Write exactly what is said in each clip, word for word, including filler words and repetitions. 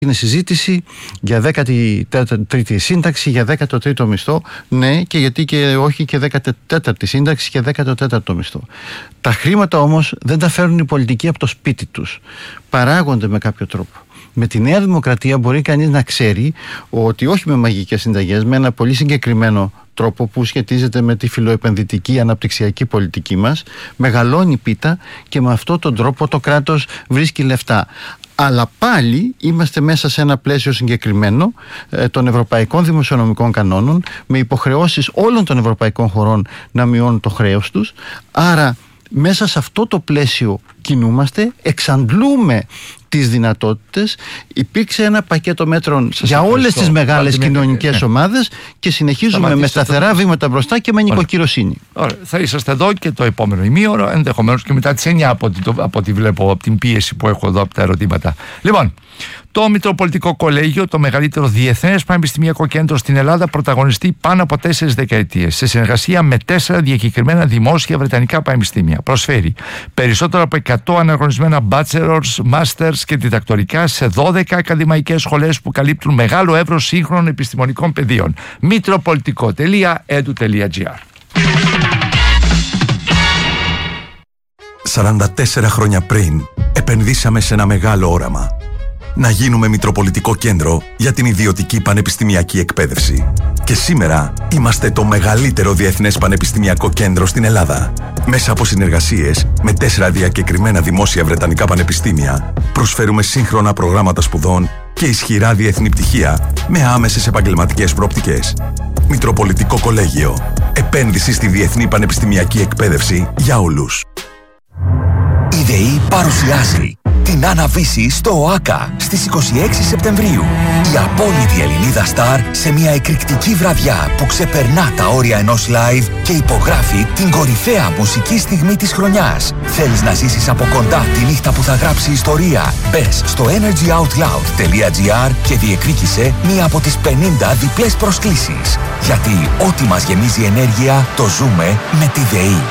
Είναι συζήτηση για δέκατη τρίτη σύνταξη, για δέκατο τρίτο μισθό. Ναι, και γιατί και όχι και δέκατη τέταρτη σύνταξη και δέκατο τέταρτο μισθό. Τα χρήματα όμως δεν τα φέρουν οι πολιτικοί από το σπίτι τους. Παράγονται με κάποιο τρόπο. Με τη Νέα Δημοκρατία μπορεί κανείς να ξέρει ότι όχι με μαγικές συνταγές, με ένα πολύ συγκεκριμένο τρόπο που σχετίζεται με τη φιλοεπενδυτική αναπτυξιακή πολιτική μας, μεγαλώνει πίτα και με αυτόν τον τρόπο το κράτος βρίσκει λεφτά. Αλλά πάλι είμαστε μέσα σε ένα πλαίσιο συγκεκριμένο ε, των ευρωπαϊκών δημοσιονομικών κανόνων, με υποχρεώσεις όλων των ευρωπαϊκών χωρών να μειώνουν το χρέος τους. Άρα μέσα σε αυτό το πλαίσιο κινούμαστε, εξαντλούμε τις δυνατότητες. Υπήρξε ένα πακέτο μέτρων Σας για ευχαριστώ. όλες τις μεγάλες κοινωνικές ναι. ομάδες και συνεχίζουμε με σταθερά το... βήματα μπροστά και με νοικοκυροσύνη. Ωραία. Θα είσαστε εδώ και το επόμενο ημίωρο, ενδεχομένως και μετά τις εννιά από ό,τι, από ό,τι βλέπω από την πίεση που έχω εδώ από τα ερωτήματα. Λοιπόν, το Μητροπολιτικό Κολέγιο, το μεγαλύτερο διεθνές πανεπιστημιακό κέντρο στην Ελλάδα, πρωταγωνιστεί πάνω από τέσσερις δεκαετίες σε συνεργασία με τέσσερα διακεκριμένα δημόσια βρετανικά πανεπιστήμια. Προσφέρει περισσότερο από εκατό αναγνωρισμένα bachelors, masters και διδακτορικά σε δώδεκα ακαδημαϊκές σχολές που καλύπτουν μεγάλο εύρος σύγχρονων επιστημονικών πεδίων. μητροπολιτικό τελεία έντου τελεία τζι άρ. σαράντα τέσσερα χρόνια πριν επενδύσαμε σε ένα μεγάλο όραμα. Να γίνουμε Μητροπολιτικό Κέντρο για την ιδιωτική πανεπιστημιακή εκπαίδευση. Και σήμερα είμαστε το μεγαλύτερο διεθνές πανεπιστημιακό κέντρο στην Ελλάδα. Μέσα από συνεργασίες με τέσσερα διακεκριμένα δημόσια βρετανικά πανεπιστήμια, προσφέρουμε σύγχρονα προγράμματα σπουδών και ισχυρά διεθνή πτυχία με άμεσες επαγγελματικές προοπτικές. Μητροπολιτικό Κολέγιο. Επένδυση στη διεθνή πανεπιστημιακή εκπαίδευση για όλους. Η ΔΕΗ παρουσιάζει την Άννα-Βύση στο ΟΑΚΑ στις είκοσι έξι Σεπτεμβρίου. Η απόλυτη Ελληνίδα στάρ σε μια εκρηκτική βραδιά που ξεπερνά τα όρια ενός live και υπογράφει την κορυφαία μουσική στιγμή της χρονιάς. Θέλεις να ζήσεις από κοντά τη νύχτα που θα γράψει ιστορία? Μπες στο energy out loud τελεία τζι άρ και διεκδίκησε μία από τις πενήντα διπλές προσκλήσεις. Γιατί ό,τι μας γεμίζει ενέργεια το ζούμε με τη ΔΕΗ.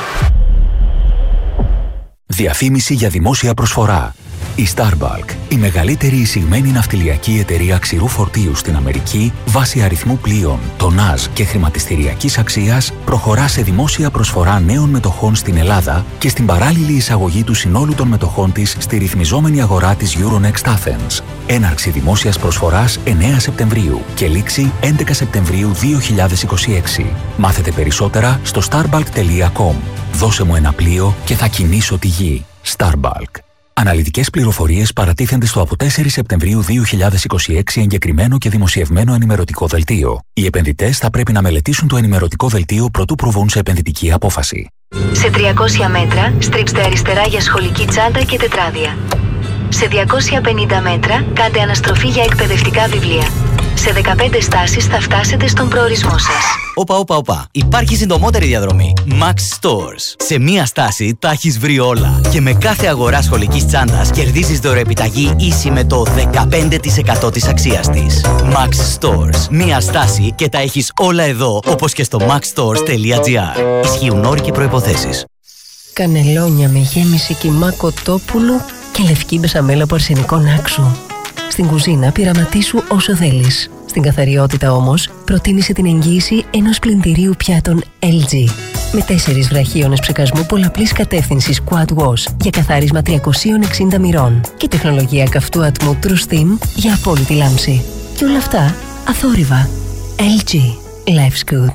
Διαφήμιση για δημόσια προσφορά. Η Starbulk, η μεγαλύτερη εισηγμένη ναυτιλιακή εταιρεία ξηρού φορτίου στην Αμερική, βάσει αριθμού πλοίων, τονάζ και χρηματιστηριακής αξίας, προχωρά σε δημόσια προσφορά νέων μετοχών στην Ελλάδα και στην παράλληλη εισαγωγή του συνόλου των μετοχών της στη ρυθμιζόμενη αγορά της Euronext Athens. Έναρξη δημόσιας προσφοράς εννέα Σεπτεμβρίου και λήξη έντεκα Σεπτεμβρίου δύο χιλιάδες είκοσι έξι. Μάθετε περισσότερα στο starbulk τελεία κομ. Δώσε μου ένα πλοίο και θα κινήσω τη γη. Starbulk. Αναλυτικές πληροφορίες παρατίθενται στο από τέσσερις Σεπτεμβρίου δύο χιλιάδες είκοσι έξι εγκεκριμένο και δημοσιευμένο ενημερωτικό δελτίο. Οι επενδυτές θα πρέπει να μελετήσουν το ενημερωτικό δελτίο προτού προβούν σε επενδυτική απόφαση. Σε τριακόσια μέτρα, στρίψτε αριστερά για σχολική τσάντα και τετράδια. Σε διακόσια πενήντα μέτρα, κάντε αναστροφή για εκπαιδευτικά βιβλία. Σε δεκαπέντε στάσεις θα φτάσετε στον προορισμό σας. Όπα, όπα, όπα. Υπάρχει συντομότερη διαδρομή. Max Stores. Σε μία στάση τα έχεις βρει όλα. Και με κάθε αγορά σχολικής τσάντας κερδίζεις δωρεοεπιταγή ίση με το δεκαπέντε τοις εκατό της αξίας της. Max Stores. Μία στάση και τα έχεις όλα εδώ, όπως και στο max stores τελεία τζι άρ. Ισχύουν όροι και προϋποθέσεις. Κανελόνια με γέμιση κιμά κοτόπουλου και λευκή μπεσαμέλα από αρσενικό άξου. Στην κουζίνα πειραματίσου όσο θέλεις. Στην καθαριότητα όμως, προτείνησε την εγγύηση ενός πλυντηρίου πιάτων ελ τζι. Με τέσσερις βραχίονες ψεκασμού πολλαπλής κατεύθυνσης Quad Wash για καθάρισμα τριακόσια εξήντα μοιρών και τεχνολογία καυτού ατμού True Steam για απόλυτη λάμψη. Και όλα αυτά αθόρυβα. ελ τζι. Life's good.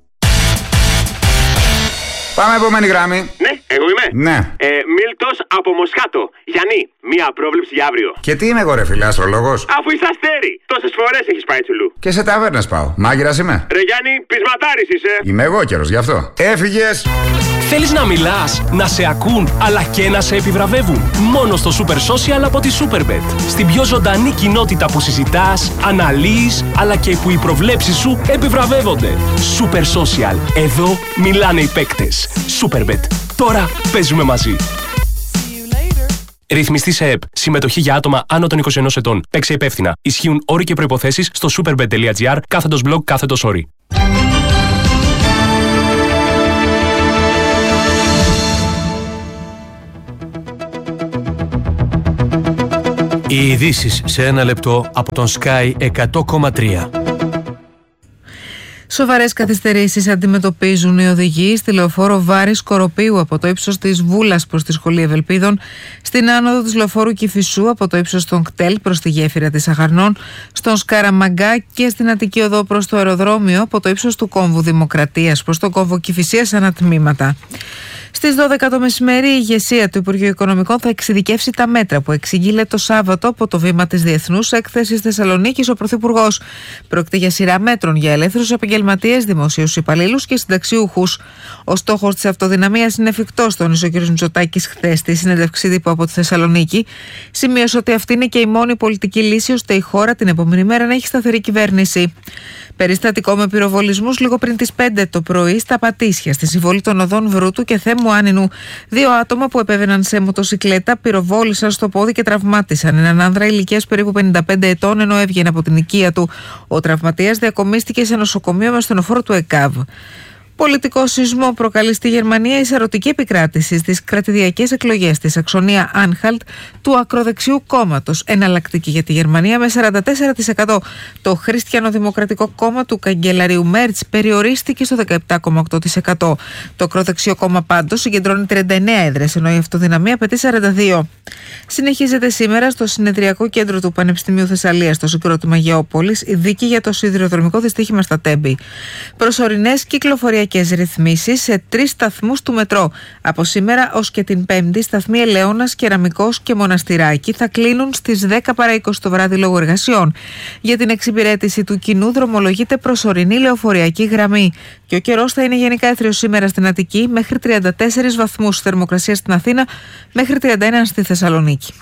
Πάμε επόμενη γράμμη. Ναι, εγώ είμαι. Ναι. Ε, Μίλτος από Μοσχάτο. Γιάννη, μία πρόβλεψη για αύριο. Και τι είμαι εγώ ρε φίλε, αστρολόγος? Αφού είσαι αστέρι. Τόσες φορές έχεις πάει τσουλού. Και σε ταβέρνες πάω. Μάγειρας είμαι. Ρε Γιάννη, πεισματάρης είσαι. Είμαι εγώ καιρος γι' αυτό. Έφυγες. Θέλεις να μιλάς, να σε ακούν, αλλά και να σε επιβραβεύουν? Μόνο στο Super Social από τη Superbet. Στην πιο ζωντανή κοινότητα που συζητάς, αναλύεις, αλλά και που οι προβλέψεις σου επιβραβεύονται. Super Social. Εδώ μιλάνε οι παίκτες. Superbet. Τώρα παίζουμε μαζί. Ρυθμιστή σε ΕΠ. Συμμετοχή για άτομα άνω των είκοσι ενός ετών. Παίξε υπεύθυνα. Ισχύουν όροι και προϋποθέσεις στο superbet τελεία τζι άρ κάθετος blog κάθετος όροι. Οι ειδήσεις σε ένα λεπτό από τον Sky εκατό κόμμα τρία. Σοβαρές καθυστερήσεις αντιμετωπίζουν οι οδηγοί στη λεωφόρο Βάρης Κοροπίου από το ύψος της Βούλας προς τη Σχολή Ευελπίδων, στην άνοδο της λεωφόρου Κηφισού από το ύψος των Κτέλ προς τη γέφυρα της Αχαρνών, στον Σκαραμαγκά και στην Αττική Οδό προς το αεροδρόμιο από το ύψος του κόμβου Δημοκρατίας προς τον κόμβο Κηφισίας ανατμήματα. Στις δώδεκα το μεσημέρι, η ηγεσία του Υπουργείου Οικονομικών θα εξειδικεύσει τα μέτρα που εξηγείλε το Σάββατο από το βήμα της Διεθνούς Έκθεσης Θεσσαλονίκης ο Πρωθυπουργός. Πρόκειται για σειρά μέτρων για ελεύθερους επαγγελματίες, δημοσίους υπαλλήλους και συνταξιούχους. Ο στόχος της αυτοδυναμίας είναι εφικτός, τόνισε ο κ. Μητσοτάκης χθες στη συνέντευξη τύπου από τη Θεσσαλονίκη. Σημείωσε ότι αυτή είναι και η μόνη πολιτική λύση ώστε η χώρα την επόμενη μέρα να έχει σταθερή κυβέρνηση. Περιστατικό με πυροβολισμούς λίγο πριν τις πέντε το πρωί στα Πατήσια, στη συμβολή των οδών Βρούτου και Θέμου Άνινου. Δύο άτομα που επέβαιναν σε μοτοσικλέτα πυροβόλησαν στο πόδι και τραυμάτισαν έναν άνδρα ηλικίας περίπου πενήντα πέντε ετών ενώ έβγαινε από την οικία του. Ο τραυματίας διακομίστηκε σε νοσοκομείο με ασθενοφόρο του ΕΚΑΒ. Πολιτικό σεισμό προκαλεί στη Γερμανία η σαρωτική επικράτηση στις κρατηδιακές εκλογές της Σαξονία Άνχαλτ του ακροδεξιού κόμματος. Εναλλακτική για τη Γερμανία με σαράντα τέσσερα τοις εκατό. Το Χριστιανοδημοκρατικό κόμμα του καγκελαρίου Μέρτς περιορίστηκε στο δεκαεπτά κόμμα οκτώ τοις εκατό. Το ακροδεξιό κόμμα πάντως συγκεντρώνει τριάντα εννέα έδρες, ενώ η αυτοδυναμία απαιτεί σαράντα δύο. Συνεχίζεται σήμερα στο συνεδριακό κέντρο του Πανεπιστημίου Θεσσαλίας, στο συγκρότημα Γεώπολης, η δίκη για το σιδηροδρομικό δυστύχημα στα Τέμπη. Προσωρινές κυκλοφοριακές ρυθμίσεις σε τρεις σταθμούς του μετρό. Από σήμερα ως και την Πέμπτη, σταθμοί Ελαιώνας, Κεραμικός και Μοναστηράκι θα κλείνουν στις δέκα παρά είκοσι το βράδυ λόγω εργασιών. Για την εξυπηρέτηση του κοινού δρομολογείται προσωρινή λεωφοριακή γραμμή. Και ο καιρός θα είναι γενικά έθριος σήμερα στην Αττική, μέχρι τριάντα τέσσερις βαθμούς θερμοκρασία στην Αθήνα, μέχρι τριάντα ένα στη Θεσσαλονίκη.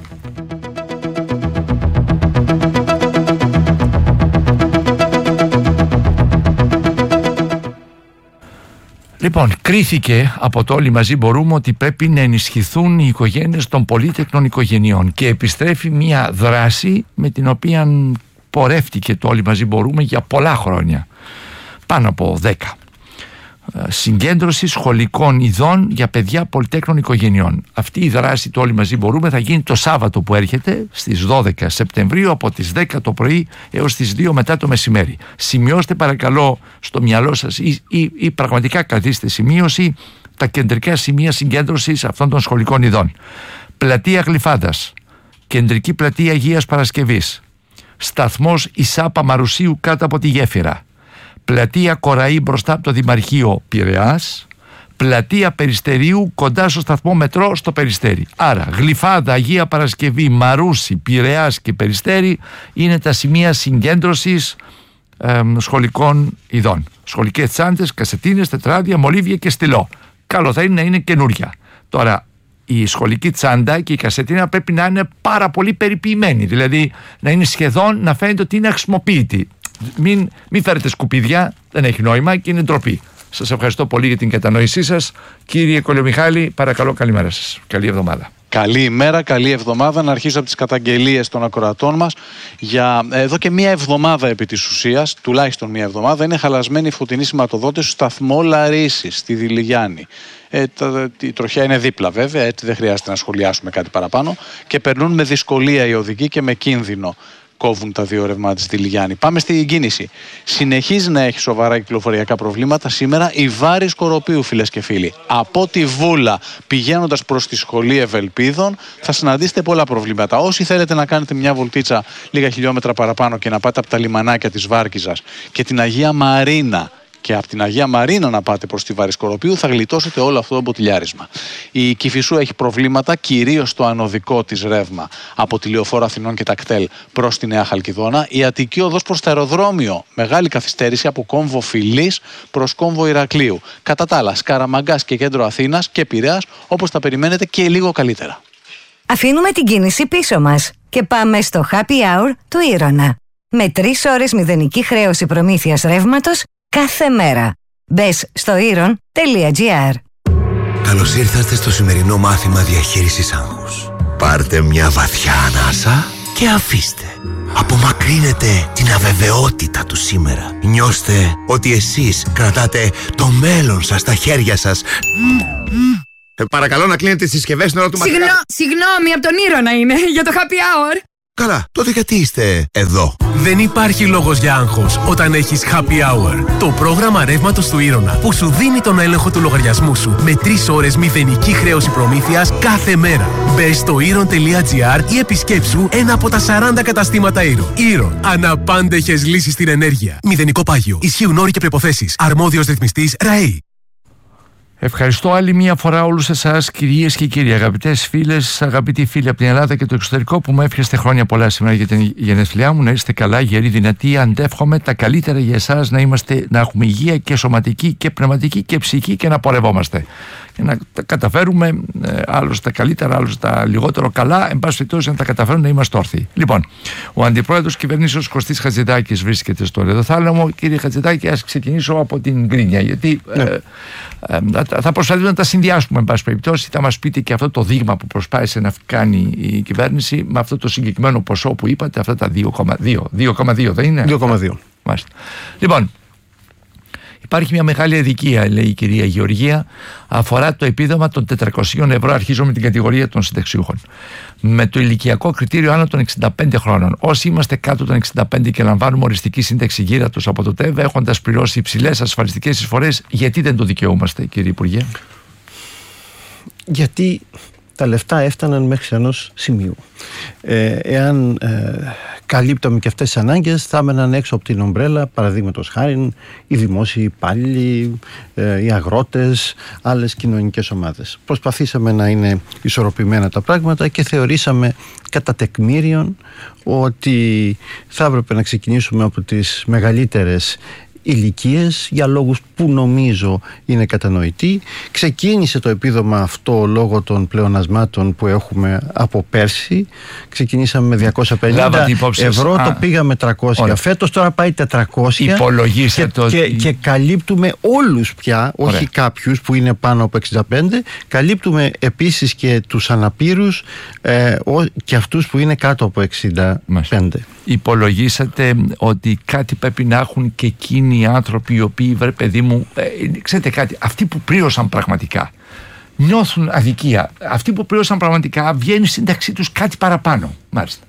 Λοιπόν, κρίθηκε από το Όλοι Μαζί Μπορούμε ότι πρέπει να ενισχυθούν οι οικογένειες των πολύτεκνων οικογενειών και επιστρέφει μια δράση με την οποία πορεύτηκε το Όλοι Μαζί Μπορούμε για πολλά χρόνια, πάνω από δέκα. Συγκέντρωση σχολικών ειδών για παιδιά πολυτέκνων οικογενειών. Αυτή η δράση του Όλοι Μαζί Μπορούμε θα γίνει το Σάββατο που έρχεται στις δώδεκα Σεπτεμβρίου από τις δέκα το πρωί έως τις δύο μετά το μεσημέρι. Σημειώστε παρακαλώ στο μυαλό σας ή, ή, ή πραγματικά καθίστε σημείωση τα κεντρικά σημεία συγκέντρωσης αυτών των σχολικών ειδών. Πλατεία Γλυφάδας, Κεντρική Πλατεία Αγίας Παρασκευής, Σταθμός Ισάπα Μαρουσίου κάτω από τη γέφυρα, Πλατεία Κοραή μπροστά από το Δημαρχείο Πειραιάς, Πλατεία Περιστερίου κοντά στο σταθμό μετρό στο Περιστέρι. Άρα Γλυφάδα, Αγία Παρασκευή, Μαρούση, Πειραιάς και Περιστέρι είναι τα σημεία συγκέντρωσης ε, σχολικών ειδών. Σχολικές τσάντες, κασετίνες, τετράδια, μολύβια και στυλό. Καλό θα είναι να είναι καινούρια. Τώρα η σχολική τσάντα και η κασετίνα πρέπει να είναι πάρα πολύ περιποιημένη, δηλαδή να είναι σχεδόν να φαίνεται ότι είναι αχρησιμοποιητή. Μην, μην φέρετε σκουπίδια, δεν έχει νόημα και είναι ντροπή. Σας ευχαριστώ πολύ για την κατανόησή σας. Κύριε Κολιομιχάλη, παρακαλώ, καλημέρα σας. Καλή εβδομάδα. Καλή ημέρα, καλή εβδομάδα. Να αρχίσω από τις καταγγελίες των ακροατών μας. Για εδώ και μία εβδομάδα επί της ουσίας, τουλάχιστον μία εβδομάδα, είναι χαλασμένη η φωτεινή σηματοδότηση στο σταθμό Λαρίσης, στη Δηλιγιάννη. Ε, τα, η τροχιά είναι δίπλα βέβαια, έτσι δεν χρειάζεται να σχολιάσουμε κάτι παραπάνω. Και περνούν με δυσκολία οι οδηγοί και με κίνδυνο κόβουν τα δύο ρεύματα της Δηλιγιάννη. Πάμε στην κίνηση. Συνεχίζει να έχει σοβαρά κυκλοφοριακά προβλήματα σήμερα η Βάρης Κοροπίου, φίλες και φίλοι. Από τη Βούλα πηγαίνοντας προς τη Σχολή Ευελπίδων θα συναντήσετε πολλά προβλήματα. Όσοι θέλετε να κάνετε μια βολτίτσα λίγα χιλιόμετρα παραπάνω και να πάτε από τα λιμανάκια της Βάρκιζας και την Αγία Μαρίνα και από την Αγία Μαρίνα να πάτε προς τη Βάρη Κοροπίου, θα γλιτώσετε όλο αυτό το μποτιλιάρισμα. Η Κηφισού έχει προβλήματα, κυρίως στο ανωδικό της ρεύμα από τη Λεωφόρο Αθηνών και τα κτέλ προς τη Νέα Χαλκιδόνα. Η Αττική Οδός προς το αεροδρόμιο, μεγάλη καθυστέρηση από κόμβο Φιλής προς κόμβο Ηρακλείου. Κατά τα άλλα, Σκαραμαγκάς και κέντρο Αθήνας και Πειραιάς, όπως τα περιμένετε και λίγο καλύτερα. Αφήνουμε την κίνηση πίσω μας και πάμε στο Happy Hour του Ήρωνα. Με τρεις ώρες μηδενική χρέωση προμήθειας ρεύματος κάθε μέρα. Μπες στο ήρων τελεία τζι άρ. Καλώς ήρθατε στο σημερινό μάθημα διαχείρισης άγχους. Πάρτε μια βαθιά ανάσα και αφήστε. Απομακρύνετε την αβεβαιότητα του σήμερα. Νιώστε ότι εσείς κρατάτε το μέλλον σας στα χέρια σας. Ε, παρακαλώ να κλείνετε τις συσκευές στην ώρα του Συγγνώ, μαθήματος. Συγγνώμη, από τον Ήρωνα είναι, για το happy hour. Καλά, τότε γιατί είστε εδώ? Δεν υπάρχει λόγος για άγχος όταν έχεις Happy Hour. Το πρόγραμμα ρεύματος του Ήρωνα που σου δίνει τον έλεγχο του λογαριασμού σου με τρεις ώρες μηδενική χρέωση προμήθειας κάθε μέρα. Μπες στο iron τελεία gr ή επισκέψου ένα από τα σαράντα καταστήματα Iron. Iron. Αναπάντεχες λύσεις στην ενέργεια. Μηδενικό πάγιο. Ισχύουν όροι και προϋποθέσεις. Αρμόδιος ρυθμιστής ΡΑΕΗ. Ευχαριστώ άλλη μία φορά όλους εσάς, κυρίες και κύριοι, αγαπητές φίλες, αγαπητοί φίλοι από την Ελλάδα και το εξωτερικό που μου εύχεστε χρόνια πολλά σήμερα για την γενέθλιά μου. Να είστε καλά, γεροί, δυνατοί, αντεύχομαι τα καλύτερα για εσάς, να, είμαστε, να έχουμε υγεία και σωματική και πνευματική και ψυχική και να πορευόμαστε. Και να τα καταφέρουμε, ε, άλλος τα καλύτερα, άλλος τα λιγότερο καλά, εν πάση περιπτώσει να τα καταφέρουμε να είμαστε όρθιοι. Λοιπόν, ο Αντιπρόεδρος Κυβερνήσεως Κωστής Χατζηδάκης βρίσκεται στο Ρεδοθάλαμο. Κύριε Χατζηδάκη, ας ξεκινήσω από την γκρίνια, γιατί ναι. ε, ε, ε, θα προσπαθήσουμε να τα συνδυάσουμε, εν πάση περιπτώσει. Θα μας πείτε και αυτό το δείγμα που προσπάθησε να κάνει η κυβέρνηση με αυτό το συγκεκριμένο ποσό που είπατε, αυτά τα δύο κόμμα δύο. δύο κόμμα δύο δεν είναι? δύο κόμμα δύο. Μάλιστα. Λοιπόν, υπάρχει μια μεγάλη αδικία, λέει η κυρία Γεωργία, αφορά το επίδομα των τετρακόσια ευρώ. Αρχίζω με την κατηγορία των συνταξιούχων. Με το ηλικιακό κριτήριο άνω των εξήντα πέντε χρόνων. Όσοι είμαστε κάτω των εξήντα πέντε και λαμβάνουμε οριστική σύνταξη γύρατος από το ΤΕΒ, έχοντας πληρώσει υψηλές ασφαλιστικές εισφορές, γιατί δεν το δικαιούμαστε, κύριε Υπουργέ? Γιατί τα λεφτά έφταναν μέχρι ενός σημείου. Ε, εάν ε, καλύπταμε και αυτές τις ανάγκες, θα έμεναν έξω από την ομπρέλα, παραδείγματος χάριν, οι δημόσιοι υπάλληλοι, ε, οι αγρότες, άλλες κοινωνικές ομάδες. Προσπαθήσαμε να είναι ισορροπημένα τα πράγματα και θεωρήσαμε κατά τεκμήριον ότι θα έπρεπε να ξεκινήσουμε από τις μεγαλύτερες ηλικίες, για λόγους που νομίζω είναι κατανοητοί. Ξεκίνησε το επίδομα αυτό λόγω των πλεονασμάτων που έχουμε από πέρσι. Ξεκινήσαμε με διακόσια πενήντα ευρώ, α, το πήγαμε τριακόσια. Ωραία. Φέτος τώρα πάει τετρακόσια. Υπολογίστε και, το... και, και καλύπτουμε όλους πια, όχι Ωραία. κάποιους που είναι πάνω από εξήντα πέντε. Καλύπτουμε επίσης και τους αναπήρους ε, ο, και αυτούς που είναι κάτω από εξήντα πέντε. Υπολογίσατε ότι κάτι πρέπει να έχουν και εκείνοι οι άνθρωποι οι οποίοι, βρε παιδί μου, ε, ξέρετε κάτι, αυτοί που πλήρωσαν πραγματικά νιώθουν αδικία. Αυτοί που πλήρωσαν πραγματικά βγαίνει η σύνταξή τους κάτι παραπάνω. Μάλιστα.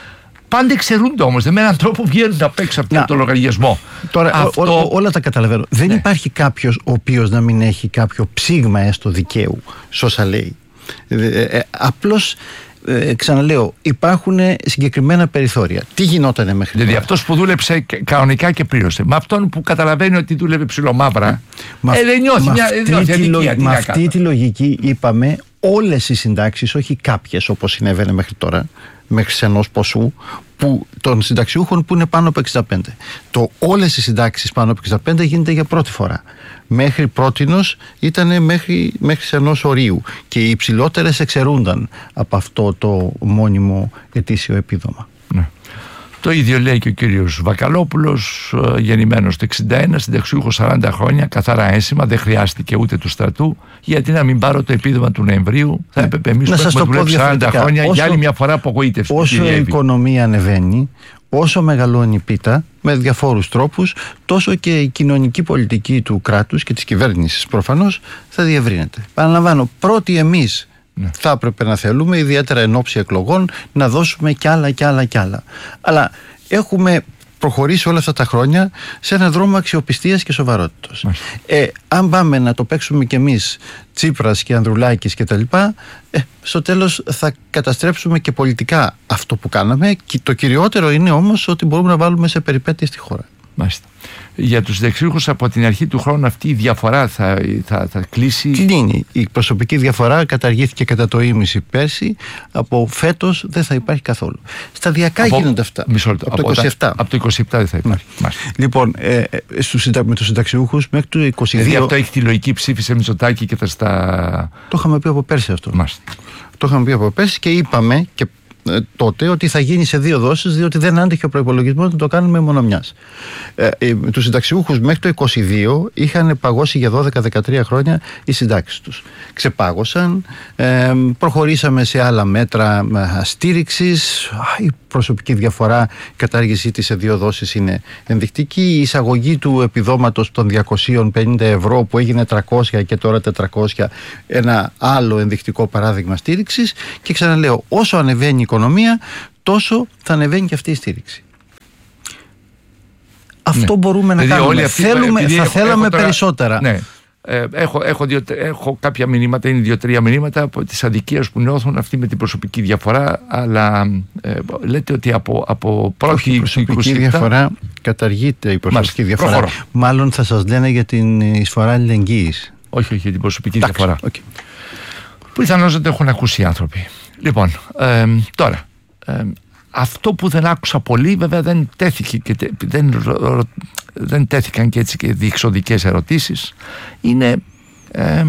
Πάντα εξαιρούνται όμως, δεν με έναν τρόπο βγαίνουν απ' έξω από να, το λογαριασμό. Τώρα Αυτό... ό, ό, όλα τα καταλαβαίνω. Δεν ναι. υπάρχει κάποιος ο οποίος να μην έχει κάποιο ψήγμα έστω δικαίου, σώσα λέει. Ε, ε, απλώς Ε, ξαναλέω, υπάρχουν συγκεκριμένα περιθώρια. Τι γινότανε μέχρι δηλαδή, τώρα? αυτός που δούλεψε κανονικά και πλήρωσε, με αυτόν που καταλαβαίνει ότι δούλευε ψιλομαύρα, μα, ε, δεν νιώθει μια αδικία. Με αυτή τη λογική είπαμε όλες οι συντάξεις, όχι κάποιες όπως συνέβαινε μέχρι τώρα, μέχρι σε ενός ποσού που, των συνταξιούχων που είναι πάνω από εξήντα πέντε. Το όλες οι συντάξεις πάνω από εξήντα πέντε γίνεται για πρώτη φορά. Μέχρι πρότινος ήταν μέχρι, μέχρι σε ενός ορίου και οι υψηλότερες εξαιρούνταν από αυτό το μόνιμο ετήσιο επίδομα. Ναι. Το ίδιο λέει και ο κύριος Βακαλόπουλος, γεννημένος το εξήντα ένα, συνταξιούχος σαράντα χρόνια, καθαρά ένσημα, δεν χρειάστηκε ούτε του στρατού. Γιατί να μην πάρω το επίδομα του Νοεμβρίου? Θα έπρεπε εμείς που έχουμε δουλέψει σαράντα χρόνια όσο, για άλλη μια φορά απογοήτευση. Όσο η οικονομία ανεβαίνει, όσο μεγαλώνει η πίτα με διαφόρους τρόπους, τόσο και η κοινωνική πολιτική του κράτους και της κυβέρνησης προφανώς θα διευρύνεται. Παραλαμβάνω, πρώτοι εμείς ναι. θα έπρεπε να θέλουμε, ιδιαίτερα εν ώψη εκλογών, να δώσουμε κι άλλα κι άλλα κι άλλα. Αλλά έχουμε προχωρήσει όλα αυτά τα χρόνια σε έναν δρόμο αξιοπιστίας και σοβαρότητας. Ε, αν πάμε να το παίξουμε κι εμείς Τσίπρας και Ανδρουλάκης και τα λοιπά, ε, στο τέλος θα καταστρέψουμε και πολιτικά αυτό που κάναμε, και το κυριότερο είναι όμως ότι μπορούμε να βάλουμε σε περιπέτειες τη χώρα. Μάλιστα. Για τους συνταξιούχους από την αρχή του χρόνου αυτή η διαφορά θα, θα, θα κλείσει. Κλείνει. Η προσωπική διαφορά καταργήθηκε κατά το ίμιση πέρσι. Από φέτος δεν θα υπάρχει καθόλου. Σταδιακά από, γίνονται αυτά. Μισό λεπτό. Από, από το είκοσι επτά. Από το είκοσι επτά δεν θα υπάρχει. Ναι. Λοιπόν, ε, στους, με τους συνταξιούχους μέχρι το είκοσι δύο. Δηλαδή αυτό έχει τη λογική ψήφισε Μητσοτάκη και τα στα. Το είχαμε πει από πέρσι αυτό. Μάλιστα. Το είχαμε πει από πέρσι και είπαμε και τότε ότι θα γίνει σε δύο δόσεις, διότι δεν άντεχε ο προϋπολογισμός να το κάνουμε μόνο μιας. Ε, ε, τους συνταξιούχους μέχρι το είκοσι δύο είχαν παγώσει για δώδεκα με δεκατρία χρόνια οι συντάξεις τους. Ξεπάγωσαν, ε, προχωρήσαμε σε άλλα μέτρα στήριξης, προσωπική διαφορά, η κατάργησή της σε δύο δόσεις είναι ενδεικτική. Η εισαγωγή του επιδόματος των διακόσια πενήντα ευρώ που έγινε τριακόσια και τώρα τετρακόσια, ένα άλλο ενδεικτικό παράδειγμα στήριξης. Και ξαναλέω, όσο ανεβαίνει η οικονομία, τόσο θα ανεβαίνει και αυτή η στήριξη. Αυτό ναι. μπορούμε να δηλαδή κάνουμε. Αυτοί, Θέλουμε, θα έχω, θέλαμε έχω τώρα, περισσότερα. Ναι. Ε, έχω, έχω, δύο, έχω κάποια μηνύματα, είναι δύο-τρία μηνύματα από τις αδικίες που νιώθουν αυτοί με την προσωπική διαφορά, αλλά ε, λέτε ότι από, από πρώτη η προσωπική είκοσι επτά διαφορά καταργείται η προσωπική Μάλιστα, διαφορά. Προχωρώ. Μάλλον θα σας λένε για την εισφορά αλληλεγγύης. Όχι, όχι, για την προσωπική Τάξη, διαφορά. Okay. Που πιθανώς δεν το έχουν ακούσει οι άνθρωποι. Λοιπόν, ε, τώρα, ε, αυτό που δεν άκουσα πολύ, βέβαια δεν τέθηκε και τε, δεν, δεν τέθηκαν και έτσι και διεξοδικές ερωτήσεις, είναι ε,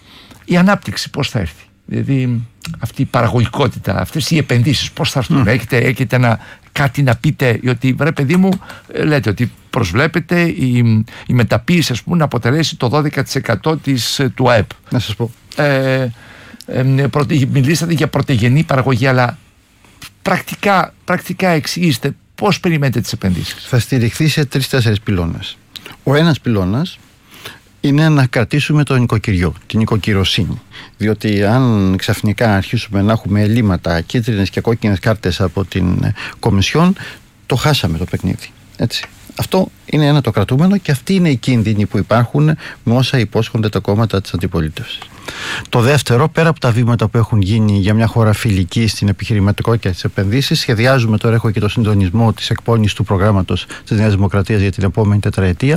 η ανάπτυξη πώς θα έρθει. Δηλαδή αυτή η παραγωγικότητα, αυτές οι επενδύσεις πώς θα έρθουν. Mm. Έχετε, έχετε ένα, κάτι να πείτε, ότι βρε παιδί μου, λέτε ότι προσβλέπετε η, η μεταποίηση, ας πούμε, να αποτελέσει το δώδεκα τοις εκατό της, του ΑΕΠ. Να σας πω. Ε, ε, προτε, μιλήσατε για πρωτογενή παραγωγή, αλλά Πρακτικά, πρακτικά εξηγήστε πώς περιμένετε τις επενδύσεις. Θα στηριχθεί σε τρεις-τέσσερις πυλώνες. Ο ένας πυλώνας είναι να κρατήσουμε το νοικοκυριό, την νοικοκυροσύνη. Διότι αν ξαφνικά αρχίσουμε να έχουμε ελλείμματα, κίτρινες και κόκκινες κάρτες από την Κομισιόν, το χάσαμε το παιχνίδι. Έτσι. Αυτό είναι ένα το κρατούμενο και αυτοί είναι οι κίνδυνοι που υπάρχουν με όσα υπόσχονται τα κόμματα της αντιπολίτευσης. Το δεύτερο, πέρα από τα βήματα που έχουν γίνει για μια χώρα φιλική στην επιχειρηματικότητα και τις επενδύσεις, σχεδιάζουμε τώρα, έχω και το συντονισμό της εκπόνησης του προγράμματος της Νέας Δημοκρατίας για την επόμενη τετραετία,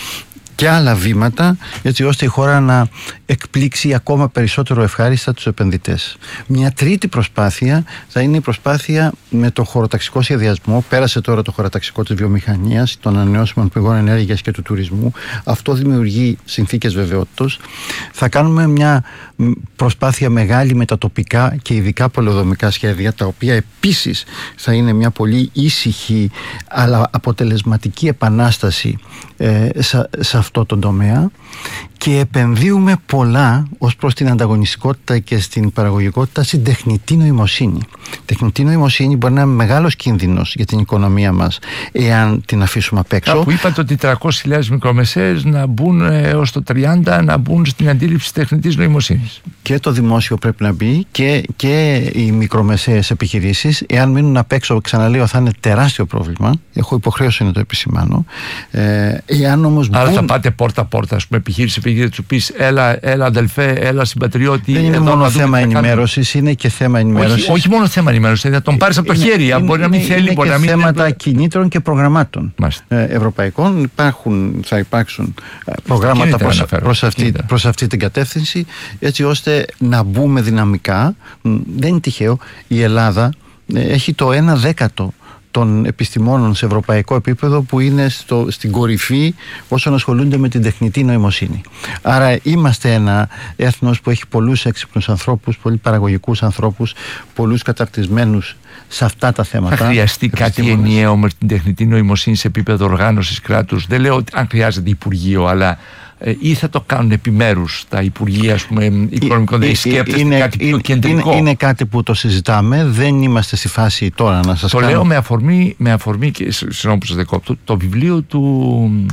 και άλλα βήματα, έτσι ώστε η χώρα να εκπλήξει ακόμα περισσότερο ευχάριστα τους επενδυτές. Μια τρίτη προσπάθεια θα είναι η προσπάθεια με το χωροταξικό σχεδιασμό. Πέρασε τώρα το χωροταξικό της βιομηχανίας, των ανανεώσιμων πηγών ενέργειας και του τουρισμού. Αυτό δημιουργεί συνθήκες βεβαιότητας. Θα κάνουμε μια προσπάθεια μεγάλη με τα τοπικά και ειδικά πολεοδομικά σχέδια, τα οποία επίσης θα είναι μια πολύ ήσυχη αλλά αποτελεσματική επανάσταση ε, σε, σε αυτό το τομέα, και επενδύουμε πολλά ως προς την ανταγωνιστικότητα και στην παραγωγικότητα στην τεχνητή νοημοσύνη. Τεχνητή νοημοσύνη μπορεί να είναι μεγάλος κίνδυνος για την οικονομία μας εάν την αφήσουμε απ' έξω. Που είπατε ότι τριακόσιες χιλιάδες μικρομεσαίες να μπουν έως το τριάντα να μπουν στην αντίληψη τεχνητής νοημοσύνης. Και το δημόσιο πρέπει να μπει και, και οι μικρομεσαίες επιχειρήσεις. Εάν μείνουν απ' έξω, ξαναλέω, θα είναι τεράστιο πρόβλημα. Έχω υποχρέωση να το επισημάνω. Ε, εάν όμως Άρα μπουν... θα πάτε πόρτα-πόρτα, ας πούμε, επιχείρηση, επιχείρηση, του πεις έλα, έλα αδελφέ, έλα συμπατριώτη. Δεν είναι μόνο θέμα ενημέρωσης, είναι και θέμα ενημέρωσης. Όχι, όχι μόνο θέμα ενημέρωσης, θα τον πάρεις από το είναι, χέρι. Είναι, μπορεί να μην είναι, θέλει, είναι μπορεί και να μην θέματα θέλει. κινήτρων και προγραμμάτων ε, ευρωπαϊκών. Υπάρχουν, θα υπάρξουν προγράμματα προς, προς, αυτή, προς αυτή την κατεύθυνση, έτσι ώστε να μπούμε δυναμικά. Δεν είναι τυχαίο, η Ελλάδα έχει το ένα δέκατο των επιστημόνων σε ευρωπαϊκό επίπεδο που είναι στο, στην κορυφή όσων ασχολούνται με την τεχνητή νοημοσύνη. Άρα είμαστε ένα έθνος που έχει πολλούς έξυπνους ανθρώπους, πολύ παραγωγικούς ανθρώπους, πολλούς καταρτισμένους σε αυτά τα θέματα. Θα χρειαστεί κάτι ενιαίο με την τεχνητή νοημοσύνη σε επίπεδο οργάνωσης κράτους. Δεν λέω ότι αν χρειάζεται Υπουργείο, αλλά ε, ή θα το κάνουν επιμέρους τα Υπουργεία, ας πούμε, οικονομικών. Δεν σκέπτεστε είναι, κάτι πιο είναι, κεντρικό. Είναι, είναι κάτι που το συζητάμε. Δεν είμαστε στη φάση τώρα να σας το κάνω. Το λέω με αφορμή, με αφορμή και συγγνώμη που σας δεκόπτω, το βιβλίο του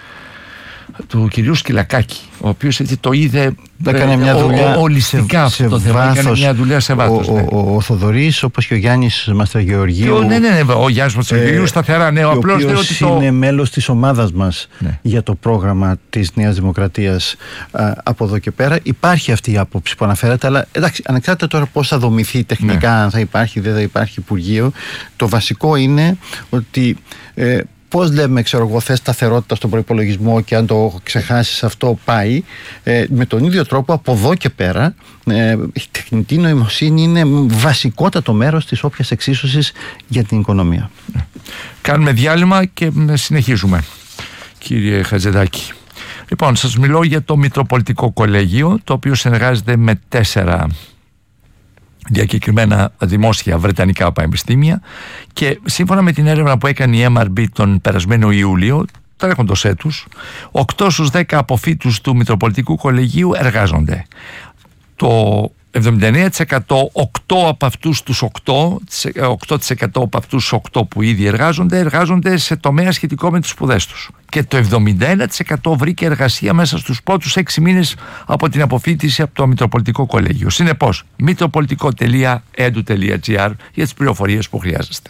του κυρίου Σκυλακάκη, ο οποίος έτσι το είδε έκανε μια δουλειά ολιστικά αυτό το θέμα, έκανε μια δουλειά σε βάθος. Ο, ναι. ο, ο, ο Θοδωρής, όπως και ο Γιάννης Μαστραγεωργίου. Ναι, ναι, ναι, ο Γιάννης Μαστραγεωργίου ε, σταθερά, ναι, ο απλός λέει ότι το... είναι μέλος της ομάδας μας ναι. για το πρόγραμμα της Νέας Δημοκρατίας α, από εδώ και πέρα. Υπάρχει αυτή η άποψη που αναφέρατε, αλλά εντάξει, ανεξάρτητα τώρα πώς θα δομηθεί τεχνικά, ναι. αν θα υπάρχει, δεν θα υπάρχει Υπουργείο, το βασικό είναι ότι ε, πώς λέμε, ξέρω εγώ, θες σταθερότητα στον προϋπολογισμό και αν το ξεχάσεις αυτό πάει. Ε, με τον ίδιο τρόπο από εδώ και πέρα ε, η τεχνητή νοημοσύνη είναι βασικότατο μέρος της όποιας εξίσωσης για την οικονομία. Κάνουμε διάλειμμα και συνεχίζουμε, κύριε Χατζηδάκη. Λοιπόν, σας μιλώ για το Μητροπολιτικό Κολέγιο, το οποίο συνεργάζεται με τέσσερα διακεκριμένα δημόσια βρετανικά πανεπιστήμια, και σύμφωνα με την έρευνα που έκανε η εμ αρ μπι τον περασμένο Ιούλιο, τρέχοντος έτους, οκτώ στους δέκα αποφύτους του Μητροπολιτικού Κολεγίου εργάζονται. Το εβδομήντα εννέα τοις εκατό, οκτώ από αυτούς τους οκτώ, οκτώ τοις εκατό από αυτούς τους οκτώ που ήδη εργάζονται, εργάζονται σε τομέα σχετικό με τις σπουδές τους. Και το εβδομήντα ένα τοις εκατό βρήκε εργασία μέσα στους πρώτους έξι μήνες από την αποφοίτηση από το Μητροπολιτικό Κολέγιο. Συνεπώς, μητροπολιτικό τελεία e d u τελεία g r για τις πληροφορίες που χρειάζεστε.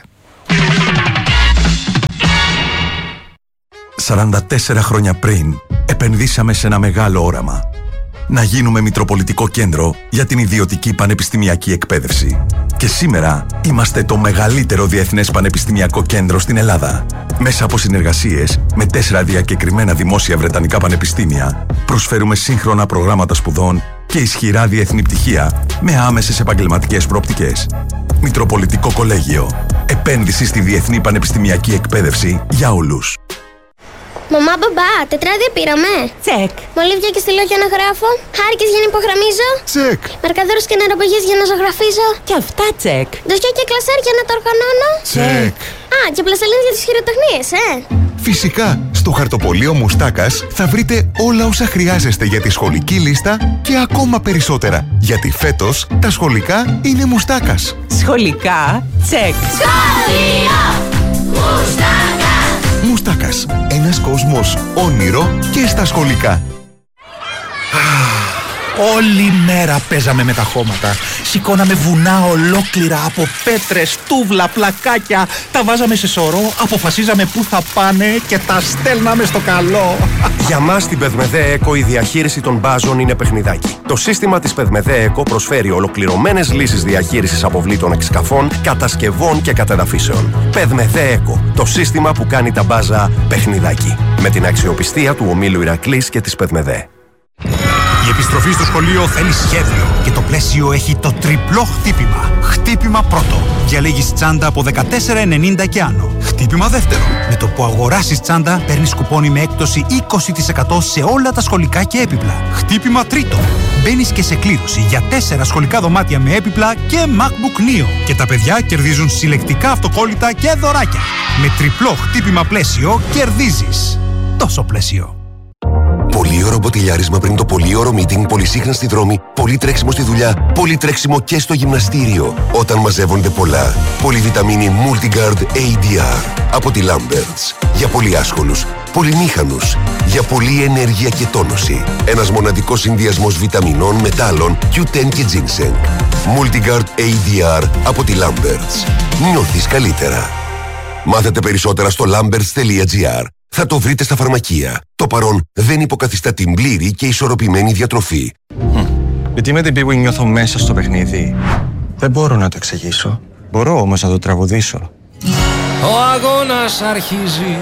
σαράντα τέσσερα χρόνια πριν, επενδύσαμε σε ένα μεγάλο όραμα. Να γίνουμε Μητροπολιτικό Κέντρο για την ιδιωτική πανεπιστημιακή εκπαίδευση. Και σήμερα είμαστε το μεγαλύτερο διεθνές πανεπιστημιακό κέντρο στην Ελλάδα. Μέσα από συνεργασίες με τέσσερα διακεκριμένα δημόσια βρετανικά πανεπιστήμια, προσφέρουμε σύγχρονα προγράμματα σπουδών και ισχυρά διεθνή πτυχία με άμεσες επαγγελματικές προοπτικές. Μητροπολιτικό Κολέγιο. Επένδυση στη διεθνή πανεπιστημιακή εκπαίδευση για όλους. Μαμά, μπαμπά, τετράδια πήραμε. Τσεκ. Μολύβια και στυλό για να γράφω. Χάρηκες για να υπογραμμίζω. Τσεκ. Μαρκαδόρους και νεροπαγές για να ζωγραφίζω. Και αυτά τσεκ. Δοσιά και κλασάρ για να τα οργανώνω. Τσεκ. Α, και πλαστελίνες για τις χειροτεχνίες, ε. Φυσικά, στο χαρτοπολείο Μουστάκας θα βρείτε όλα όσα χρειάζεστε για τη σχολική λίστα και ακόμα περισσότερα. Γιατί φέτος τα σχολικά είναι Μουστάκας. Σχολικά, τσεκ. Σχολείο Μουστάκα. Μουστάκας. Ένας κόσμος όνειρο και στα σχολικά. Όλη μέρα παίζαμε με τα χώματα. Σηκώναμε βουνά ολόκληρα από πέτρες, τούβλα, πλακάκια. Τα βάζαμε σε σωρό, αποφασίζαμε πού θα πάνε και τα στέλναμε στο καλό. Για μας στην Πεδμεδέ Εκο η διαχείριση των μπάζων είναι παιχνιδάκι. Το σύστημα της Πεδμεδέ Εκο προσφέρει ολοκληρωμένες λύσεις διαχείρισης αποβλήτων εξκαφών, κατασκευών και κατεδαφίσεων. Πεδμεδέ Εκο, το σύστημα που κάνει τα μπάζα παιχνιδάκι. Με την αξιοπιστία του ομίλου Ηρακλής και της Πεδμεδέ. Η επιστροφή στο σχολείο θέλει σχέδιο και το πλαίσιο έχει το τριπλό χτύπημα. Χτύπημα πρώτο. Διαλέγεις τσάντα από δεκατέσσερα ενενήντα και άνω. Χτύπημα δεύτερο. Με το που αγοράσεις τσάντα παίρνεις κουπόνι με έκπτωση είκοσι τοις εκατό σε όλα τα σχολικά και έπιπλα. Χτύπημα τρίτο. Μπαίνεις και σε κλήρωση για τέσσερα σχολικά δωμάτια με έπιπλα και MacBook Neo. Και τα παιδιά κερδίζουν συλλεκτικά αυτοκόλλητα και δωράκια. Με τριπλό χτύπημα πλαίσιο κερδίζεις. Τόσο πλαίσιο. Πολύωρο μποτιλιάρισμα πριν το πολύωρο meeting, πολυσύχνα στη δρόμη, πολύ τρέξιμο στη δουλειά, πολύ τρέξιμο και στο γυμναστήριο. Όταν μαζεύονται πολλά, πολυβιταμίνη Multigard έι ντι αρ από τη Lamberts. Για πολύ άσχολους, πολυμήχανους, για πολλή ενέργεια και τόνωση. Ένας μοναδικός συνδυασμός βιταμινών, μετάλλων, κιου τεν και ginseng. Multigard έι ντι αρ από τη Lamberts. Νιώθεις καλύτερα. Μάθετε περισσότερα στο lamberts τελεία τζι αρ. Θα το βρείτε στα φαρμακεία. Το παρόν δεν υποκαθιστά την πλήρη και ισορροπημένη διατροφή. Mm. Γιατί με την που νιώθω μέσα στο παιχνίδι. Δεν μπορώ να το εξηγήσω. Μπορώ όμως να το τραγουδήσω. Ο αγώνας αρχίζει.